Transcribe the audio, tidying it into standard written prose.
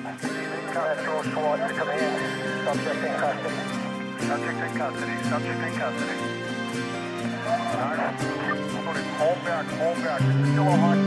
Metro SWAT to come in. Subject in custody. Subject in custody. Subject in custody. All right. Hold back. Hold back. This is still a hot.